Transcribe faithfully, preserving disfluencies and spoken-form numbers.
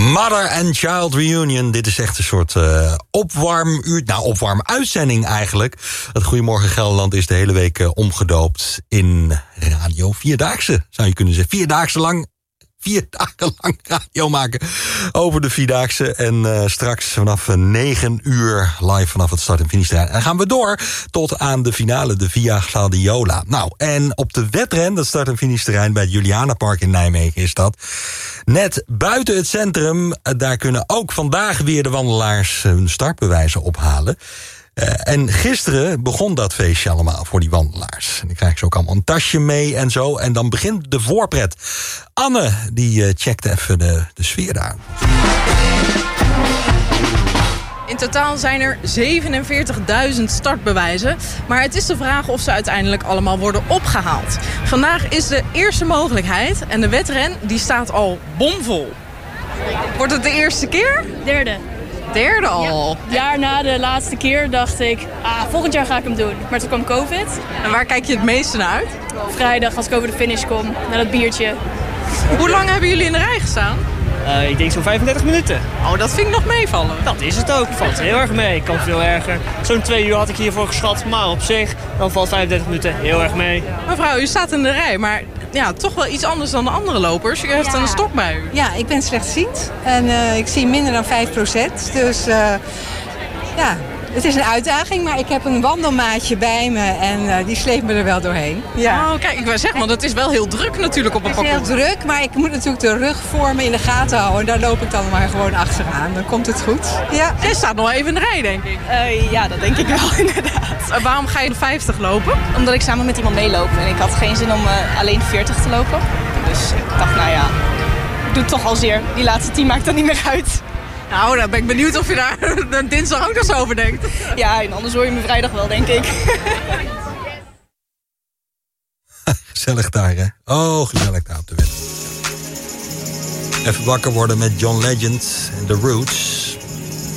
Mother and Child Reunion. Dit is echt een soort uh, opwarmuur, nou opwarmuitzending eigenlijk. Het Goedemorgen Gelderland is de hele week uh, omgedoopt in Radio Vierdaagse, zou je kunnen zeggen. Vierdaagse lang, vier dagen lang radio maken over de Vierdaagse. En uh, straks vanaf negen uur live vanaf het start- en finishterrein. En dan gaan we door tot aan de finale, de Via Gladiola. Nou, en op de wedren, dat start- en finishterrein bij het Julianapark in Nijmegen is dat. Net buiten het centrum, daar kunnen ook vandaag weer de wandelaars hun startbewijzen ophalen. Uh, en gisteren begon dat feestje allemaal voor die wandelaars. En dan krijgen ze ook allemaal een tasje mee en zo. En dan begint de voorpret. Anne, die uh, checkt even de, de sfeer daar. In totaal zijn er zevenenveertigduizend startbewijzen. Maar het is de vraag of ze uiteindelijk allemaal worden opgehaald. Vandaag is de eerste mogelijkheid. En de wedren die staat al bomvol. Wordt het de eerste keer? Derde. Derde al? Ja. Jaar na de laatste keer dacht ik, ah, volgend jaar ga ik hem doen. Maar toen kwam COVID. En waar kijk je het meeste naar uit? Vrijdag als ik over de finish kom, naar dat biertje. Hoe lang hebben jullie in de rij gestaan? Uh, ik denk zo'n vijfendertig minuten. Oh, dat vind ik nog meevallen. Dat is het ook. Valt heel erg mee. Kan veel erger. Zo'n twee uur had ik hiervoor geschat. Maar op zich, dan valt vijfendertig minuten heel erg mee. Mevrouw, u staat in de rij, maar ja, toch wel iets anders dan de andere lopers. U heeft ja. een stok bij u. Ja, ik ben slechtziend. En uh, ik zie minder dan vijf procent. Dus uh, ja... Het is een uitdaging, maar ik heb een wandelmaatje bij me en uh, die sleept me er wel doorheen. Ja. Oh, kijk, ik wil zeggen, want het is wel heel druk natuurlijk op een parcours. Het is heel druk, maar ik moet natuurlijk de rug voor me in de gaten houden. En daar loop ik dan maar gewoon achteraan. Dan komt het goed. Ja. Jij staat nog even in de rij, denk ik. Uh, ja, dat denk ik wel, inderdaad. Uh, waarom ga je vijftig lopen? Omdat ik samen met iemand meeloop. En ik had geen zin om uh, alleen veertig te lopen. Dus ik dacht, nou ja, ik doe het toch al zeer. Die laatste tien maakt dan niet meer uit. Nou, dan ben ik benieuwd of je daar een dinsdag ook nog zo over denkt. Ja, en anders hoor je me vrijdag wel, denk ik. Gezellig daar, hè? Oh, gezellig daar op de wet. Even wakker worden met John Legend en The Roots.